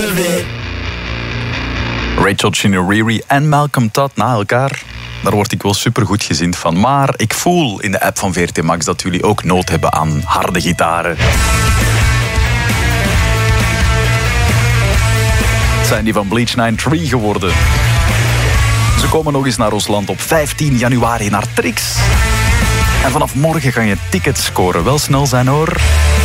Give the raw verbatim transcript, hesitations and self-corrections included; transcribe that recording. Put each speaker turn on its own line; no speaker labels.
Rachel Chinouriri en Malcolm Todd na elkaar. Daar word ik wel supergoed gezind van. Maar ik voel in de app van V R T Max dat jullie ook nood hebben aan harde gitaren. Het zijn die van Bleach negenennegentig geworden. Ze komen nog eens naar ons land op vijftien januari naar Trix. En vanaf morgen kan je tickets scoren. Wel snel zijn hoor.